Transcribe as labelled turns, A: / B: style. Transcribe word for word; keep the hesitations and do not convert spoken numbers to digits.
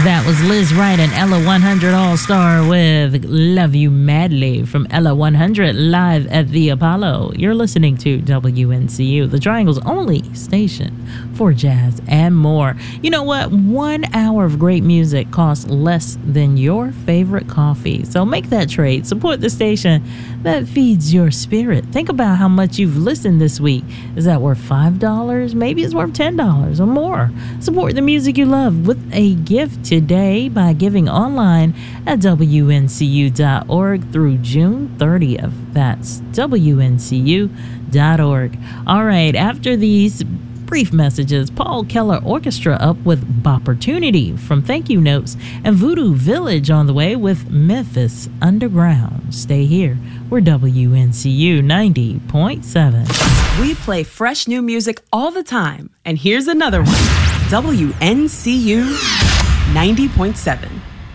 A: That was Liz Wright and Ella one hundred All-Star with Love You Madly from Ella one hundred live at the Apollo. You're listening to W N C U, the Triangle's only station for jazz and more. You know what? One hour of great music costs less than your favorite coffee. So make that trade. Support the station that feeds your spirit. Think about how much you've listened this week. Is that worth five dollars? Maybe it's worth ten dollars or more. Support the music you love with a gift today by giving online at W N C U dot org through June thirtieth. That's W N C U dot org. All right, after these brief messages, Paul Keller Orchestra up with Bopportunity from Thank You Notes, and Voodoo Village on the way with Memphis Underground. Stay here. We're W N C U ninety point seven.
B: We play fresh new music all the time, and here's another one. W N C U ninety point seven.